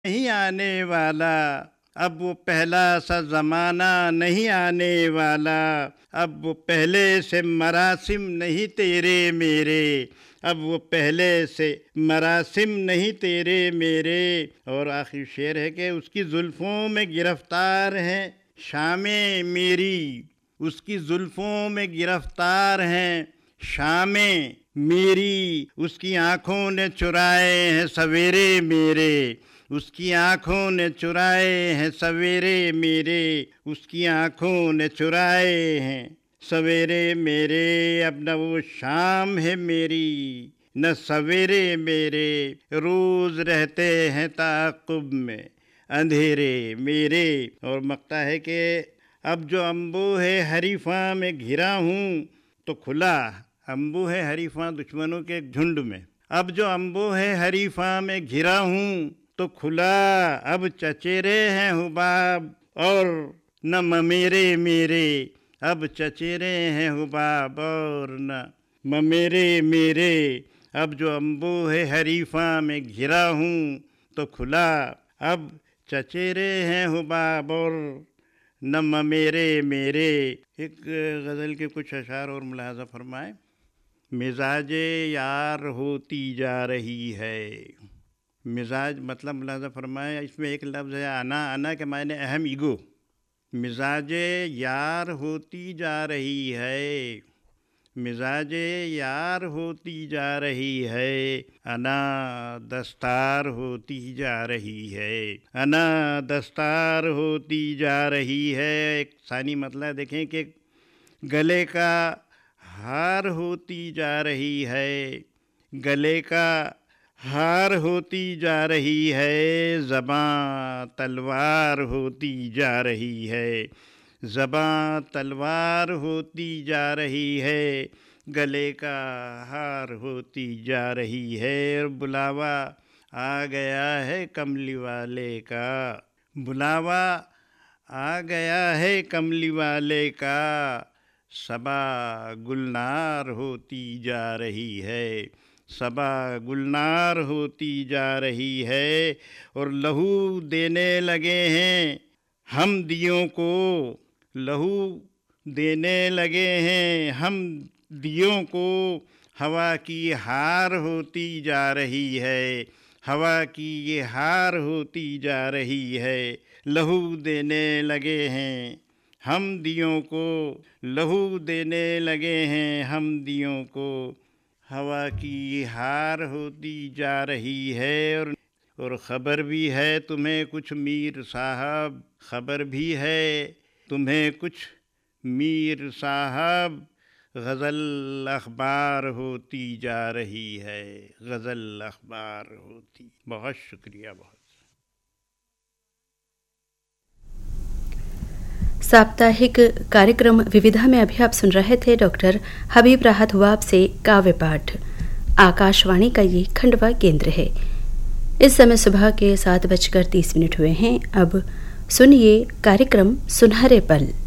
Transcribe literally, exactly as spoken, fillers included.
नहीं आने वाला, अब वो पहला सा ज़माना नहीं आने वाला, अब वो पहले से मरासिम नहीं तेरे मेरे, अब वो पहले से मरासिम नहीं तेरे मेरे। और आखिरी शेर है कि उसकी जुल्फ़ों में गिरफ्तार हैं शामें मेरी, उसकी जुल्फ़ों में गिरफ्तार हैं शामें मेरी, उसकी आँखों ने चुराए हैं सवेरे मेरे, उसकी आँखों ने चुराए हैं सवेरे मेरे, उसकी आँखों ने चुराए हैं सवेरे मेरे। अब न वो शाम है मेरी न सवेरे मेरे, रोज़ रहते हैं ताक़ुब में अंधेरे मेरे। और मकता है कि अब जो अम्बो है हरीफा में घिरा हूँ तो खुला, अम्बो है हरीफा दुश्मनों के झुंड में, अब जो अम्बो है हरीफा में घिरा हूँ तो खुला, अब चचेरे हैं हुबाब और न ममेरे मेरे, अब चचेरे हैं हुबाब और न ममेरे मेरे। अब जो अम्बो है हरीफा में घिरा हूँ तो खुला, अब चचेरे हैं हुबाब और न ममेरे मेरे। एक गज़ल के कुछ अशार और मुलाहज़ा फरमाए। मिजाजे यार होती जा रही है, मिजाज मतलब मुलाहज़ा फरमाए, इसमें एक लफ्ज़ है अना, अना के मायने अहम ईगो। मिजाजे यार होती जा रही है, मिजाजे यार होती जा रही है, अना दस्तार होती जा रही है, अना दस्तार होती जा रही है। एक सानी मतलब देखें कि गले का हार होती जा रही है, गले का हार होती जा रही है, ज़बां तलवार होती जा रही है, ज़बां तलवार होती जा रही है, गले का हार होती जा रही है। और बुलावा आ गया है कमली वाले का, बुलावा आ गया है कमली वाले का, सबा गुलनार होती जा रही है, सबा गुलनार होती जा रही है। और लहू देने लगे हैं हम दियों को, लहू देने लगे हैं हम दियों को, हवा की हार होती जा रही है, हवा की ये हार होती जा रही है। लहू देने लगे हैं हम दियों को, लहू देने लगे हैं हम दियों को, हवा की हार होती जा रही है। और और ख़बर भी है तुम्हें कुछ मीर साहब, ख़बर भी है तुम्हें कुछ मीर साहब, गज़ल अखबार होती जा रही है, गज़ल अखबार होती। बहुत शुक्रिया। बहुत साप्ताहिक कार्यक्रम विविधा में अभी आप सुन रहे थे डॉक्टर हबीब राहत हुआब से काव्य पाठ। आकाशवाणी का ये खंडवा केंद्र है। इस समय सुबह के सात बजकर तीस मिनट हुए हैं। अब सुनिए कार्यक्रम सुनहरे पल।